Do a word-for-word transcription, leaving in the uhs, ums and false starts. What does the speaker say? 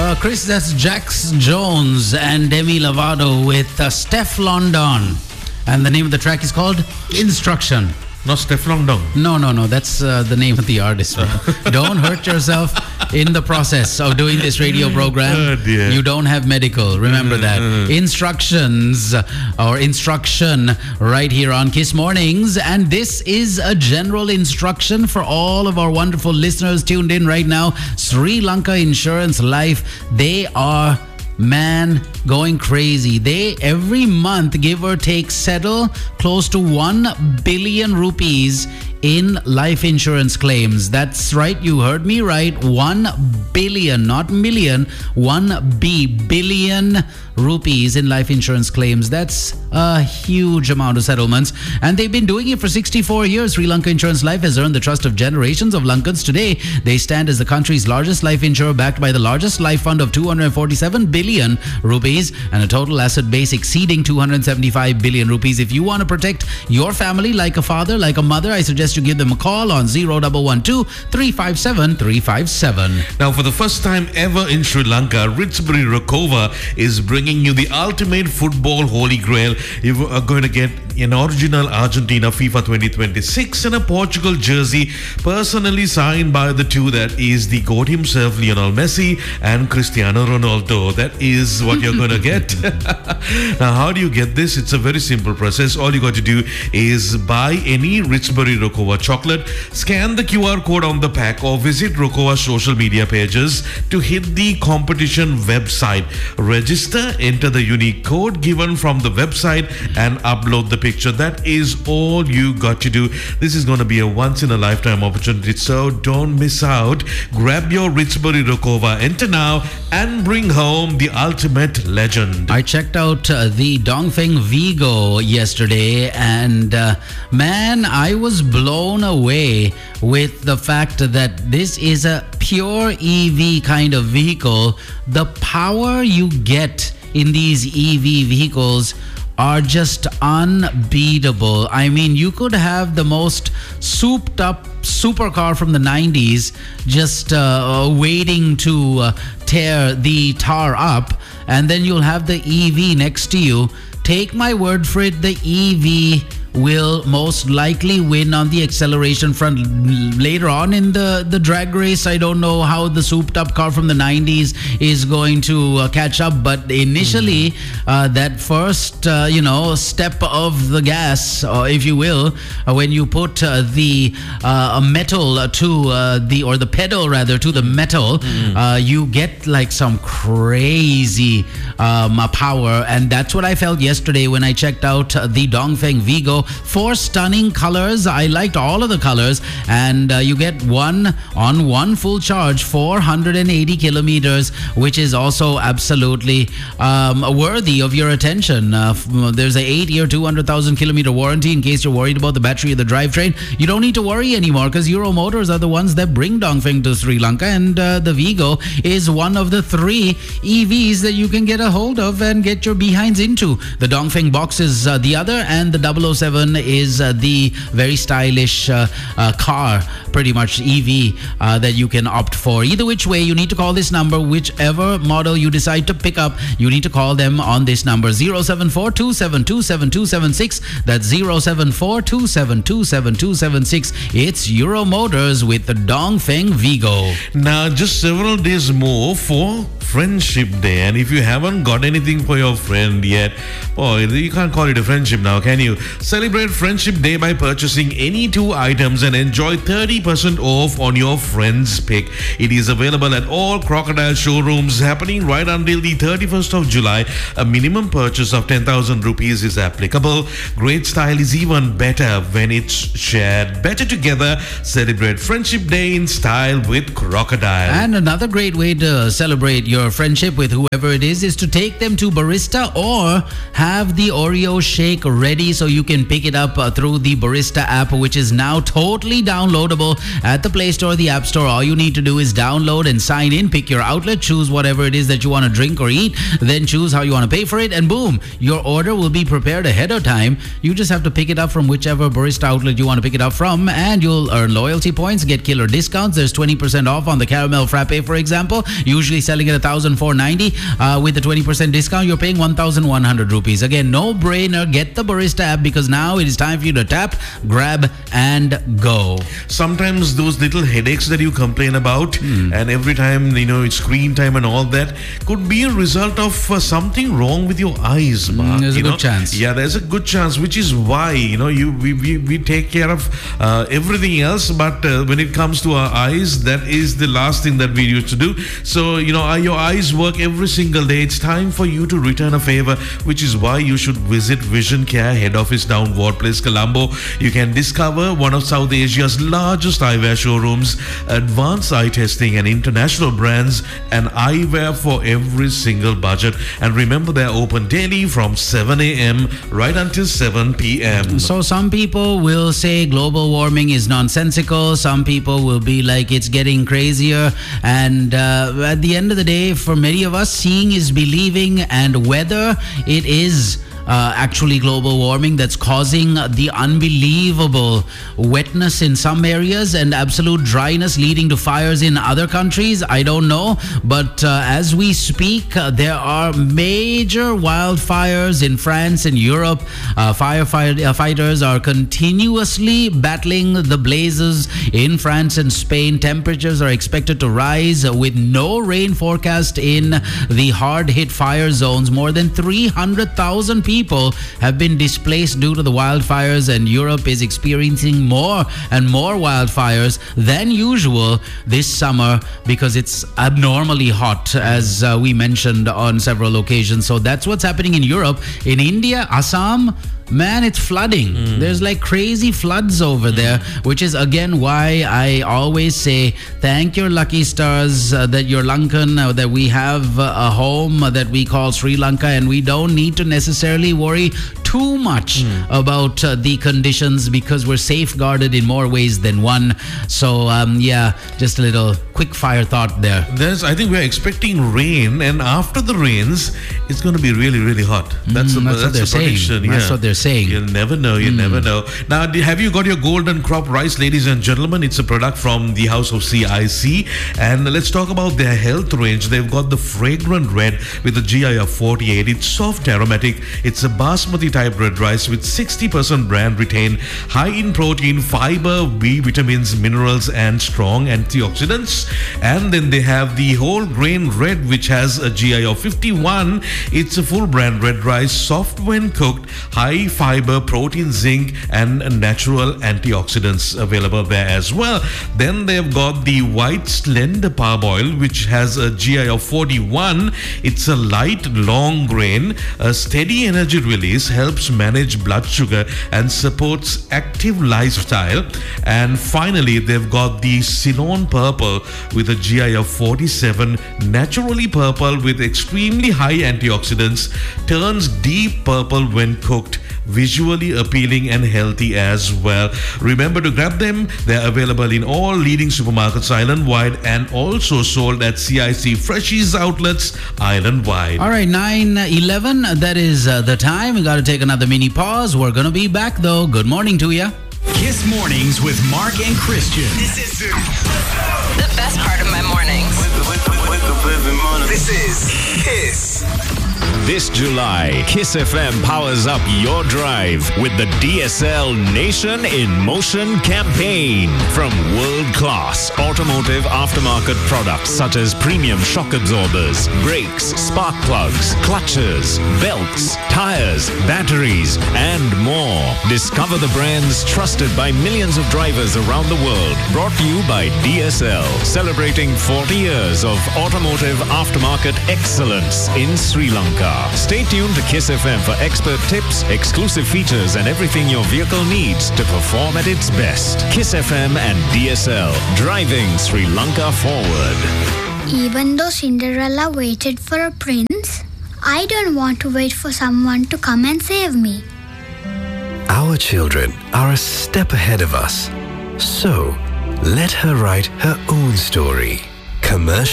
uh, Chris, that's Jax Jones and Demi Lovato with uh, Steph London. And the name of the track is called Instruction. Not Steph London. No, no, no. That's uh, the name of the artist. Don't hurt yourself in the process of doing this radio program. Oh, dear. You don't have medical. Remember that. Instructions or instruction right here on Kiss Mornings. And this is a general instruction for all of our wonderful listeners tuned in right now. Sri Lanka Insurance Life, they are... man, going crazy. They every month, give or take, settle close to one billion rupees in life insurance claims. That's right, you heard me right. One billion, not million, one B, billion rupees in life insurance claims. That's a huge amount of settlements. And they've been doing it for sixty-four years. Sri Lanka Insurance Life has earned the trust of generations of Lankans. Today, they stand as the country's largest life insurer, backed by the largest life fund of two hundred forty-seven billion rupees and a total asset base exceeding two hundred seventy-five billion rupees. If you want to protect your family like a father, like a mother, I suggest you give them a call on zero one one two, three five seven, three five seven. Now, for the first time ever in Sri Lanka, Ritsbury Rokova is bringing you the ultimate football holy grail. You are going to get an original Argentina FIFA twenty twenty-six and a Portugal jersey personally signed by the two. That is the GOAT himself, Lionel Messi, and Cristiano Ronaldo. That is what you're going to get. Now, how do you get this? It's a very simple process. All you got to do is buy any Ritsbury Rokova chocolate, scan the Q R code on the pack, or visit Rokova's social media pages to hit the competition website. Register, enter the unique code given from the website, and upload the picture. That is all you got to do. This is going to be a once-in-a-lifetime opportunity, so don't miss out. Grab your Ritsbury Rokova, enter now, and bring home the ultimate legend. I checked out uh, the Dongfeng Vigo yesterday, and uh, man, I was blown away with the fact that this is a pure E V kind of vehicle. The power you get in these E V vehicles are just unbeatable. I mean, you could have the most souped up supercar from the nineties just uh, waiting to uh, tear the tar up, and then you'll have the E V next to you. Take my word for it, the E V will most likely win on the acceleration front later on in the, the drag race. I don't know how the souped up car from the nineties is going to uh, catch up, but initially uh, that first uh, you know step of the gas, uh, if you will, uh, when you put uh, the uh, metal to uh, the or the pedal rather to the metal, mm. uh, you get like some crazy um, power, and that's what I felt yesterday when I checked out uh, the Dongfeng Vigo. Four stunning colors. I liked all of the colors, and uh, you get one on one full charge, four hundred eighty kilometers, which is also absolutely um, worthy of your attention. Uh, there's an eight-year, two hundred thousand kilometer warranty in case you're worried about the battery of the drivetrain. You don't need to worry anymore because Euro Motors are the ones that bring Dongfeng to Sri Lanka, and uh, the Vigo is one of the three E Vs that you can get a hold of and get your behinds into. The Dongfeng box is uh, the other, and the double oh seven is uh, the very stylish uh, uh, car, pretty much E V uh, that you can opt for. Either which way, you need to call this number. Whichever model you decide to pick up, you need to call them on this number, zero seven four, two seven two, seven two seven six. That's zero seven four, two seven two, seven two seven six. It's Euro Motors with the Dongfeng Vigo. Now, just several days more for Friendship Day, and if you haven't got anything for your friend yet, boy, you can't call it a friendship now, can you? Celebrate Friendship Day by purchasing any two items and enjoy thirty percent off on your friend's pick. It is available at all Crocodile showrooms, happening right until the thirty-first of July. A minimum purchase of ten thousand rupees is applicable. Great style is even better when it's shared. Better together. Celebrate Friendship Day in style with Crocodile. And another great way to celebrate your friendship with whoever it is is to take them to Barista, or have the Oreo shake ready so you can pick it up uh, through the Barista app, which is now totally downloadable available at the Play Store, the App Store. All you need to do is download and sign in, pick your outlet, choose whatever it is that you want to drink or eat, then choose how you want to pay for it, and boom, your order will be prepared ahead of time. You just have to pick it up from whichever barista outlet you want to pick it up from, and you'll earn loyalty points, get killer discounts. There's twenty percent off on the caramel frappe, for example, usually selling at one thousand four hundred ninety. Uh, with the twenty percent discount, you're paying one thousand one hundred rupees. Again, no brainer. Get the barista app, because now it is time for you to tap, grab, and go. Sometimes those little headaches that you complain about, mm. and every time, you know, it's screen time and all that, could be a result of uh, something wrong with your eyes, Mark. Mm, there's you a good know? chance. Yeah, there's a good chance, which is why, you know, you we, we, we take care of uh, everything else, but uh, when it comes to our eyes, that is the last thing that we used to do. So, you know, your eyes work every single day. It's time for you to return a favor, which is why you should visit Vision Care head office down Ward Place, Colombo. You can discover one of South Asia's largest eyewear showrooms, advanced eye testing and international brands, and eyewear for every single budget. And remember, they're open daily from seven a.m. right until seven p.m. So some people will say global warming is nonsensical. Some people will be like, it's getting crazier. And uh, at the end of the day, for many of us, seeing is believing, and whether it is Uh, actually global warming that's causing the unbelievable wetness in some areas and absolute dryness leading to fires in other countries, I don't know. But uh, as we speak, uh, there are major wildfires in France and Europe. Uh, firefighters are continuously battling the blazes in France and Spain. Temperatures are expected to rise with no rain forecast in the hard-hit fire zones. More than three hundred thousand people People have been displaced due to the wildfires, and Europe is experiencing more and more wildfires than usual this summer because it's abnormally hot, as uh, we mentioned on several occasions. So that's what's happening in Europe. In India, Assam, man, it's flooding. Mm. There's like crazy floods over mm. there, which is again why I always say thank your lucky stars uh, that you're Lankan, uh, that we have uh, a home uh, that we call Sri Lanka, and we don't need to necessarily worry too much mm. about uh, the conditions because we're safeguarded in more ways than one. So um, yeah, just a little quick fire thought there. There's, I think we're expecting rain, and after the rains, it's going to be really, really hot. That's, mm, a, that's, that's what they're a prediction. saying. Yeah. That's what they're saying. You'll never know. You mm. never know. Now, have you got your golden crop rice, ladies and gentlemen? It's a product from the House of C I C. And let's talk about their health range. They've got the fragrant red with a G I of forty-eight. It's soft, aromatic. It's a basmati type red rice with sixty percent bran retained, high in protein, fiber, B vitamins, minerals, and strong antioxidants. And then they have the whole grain red, which has a G I of fifty-one. It's a full bran red rice, soft when cooked, high fiber, protein, zinc, and natural antioxidants available there as well. Then they've got the white slender parboil, which has a G I of forty-one. It's a light, long grain, a steady energy release, helps manage blood sugar, and supports active lifestyle. And finally, they've got the Ceylon purple with a G I of forty-seven, naturally purple with extremely high antioxidants, turns deep purple when cooked, visually appealing and healthy as well. Remember to grab them. They're available in all leading supermarkets island-wide and also sold at C I C Freshies outlets island-wide. All right, nine eleven, that is uh, the time. We got to take another mini pause. We're going to be back though. Good morning to you. Kiss Mornings with Mark and Christian. This is the best part of my mornings. Wake up, wake up, wake up every morning. This is Kiss. This July, Kiss F M powers up your drive with the D S L Nation in Motion campaign. From world-class automotive aftermarket products such as premium shock absorbers, brakes, spark plugs, clutches, belts, tires, batteries, and more. Discover the brands trusted by millions of drivers around the world. Brought to you by D S L, celebrating forty years of automotive aftermarket excellence in Sri Lanka. Stay tuned to Kiss F M for expert tips, exclusive features, and everything your vehicle needs to perform at its best. Kiss F M and D S L, driving Sri Lanka forward. Even though Cinderella waited for a prince, I don't want to wait for someone to come and save me. Our children are a step ahead of us. So, Let her write her own story. Commercial